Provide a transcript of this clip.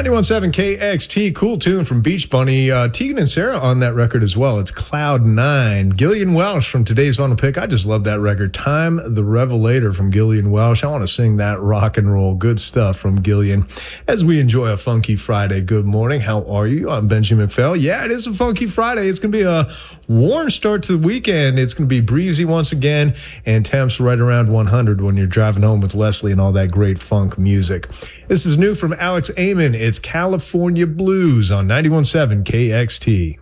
91.7 KXT, cool tune from Beach Bunny. Tegan and Sarah on that record as well. It's Cloud 9. Gillian Welch from today's Vinyl Pick. I just love that record. Time the Revelator from Gillian Welch. I want to sing that rock and roll. Good stuff from Gillian. As we enjoy a funky Friday. Good morning. How are you? I'm Benjamin McPhail. Yeah, it is a funky Friday. It's going to be a warm start to the weekend. It's going to be breezy once again, and temps right around 100 when you're driving home with Leslie and all that great funk music. This is new from Alex Amon. It's California Blues on 91.7 KXT.